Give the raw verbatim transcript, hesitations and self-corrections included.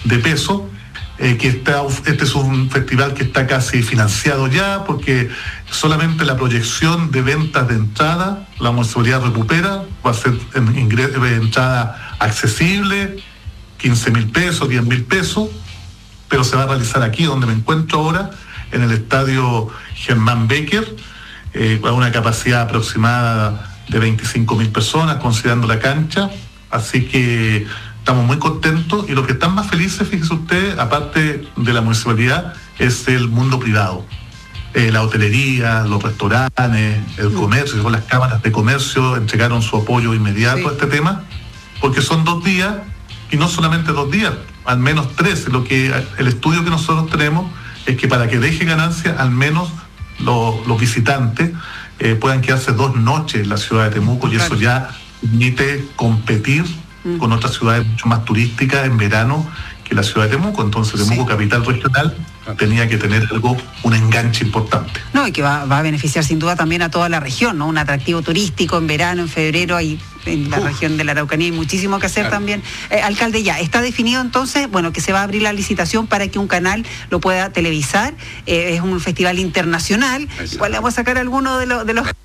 de pesos. Eh, que está, este es un festival que está casi financiado ya, porque solamente la proyección de ventas de entrada, la municipalidad recupera, va a ser en ingres, entrada accesible, quince mil pesos, diez mil pesos, pero se va a realizar aquí donde me encuentro ahora, en el estadio Germán Becker, eh, con una capacidad aproximada de veinticinco mil personas, considerando la cancha, así que estamos muy contentos, y los que están más felices, fíjese usted, aparte de la municipalidad, es el mundo privado. Eh, la hotelería, los restaurantes, el comercio, las cámaras de comercio entregaron su apoyo inmediato sí. a este tema, porque son dos días, y no solamente dos días, al menos tres. Lo que el estudio que nosotros tenemos es que para que deje ganancia, al menos los, los visitantes eh, puedan quedarse dos noches en la ciudad de Temuco, y claro. eso ya permite competir con otras ciudades mucho más turísticas en verano que la ciudad de Temuco. Entonces Temuco, sí. capital regional, tenía que tener algo, un enganche importante. No, y que va, va a beneficiar sin duda también a toda la región, ¿no? Un atractivo turístico en verano, en febrero, ahí en la Uf. región de la Araucanía hay muchísimo que hacer claro. también. Eh, alcalde, ya, está definido entonces, bueno, que se va a abrir la licitación para que un canal lo pueda televisar. Eh, es un festival internacional. Igual le vamos a sacar algunos de, lo, de los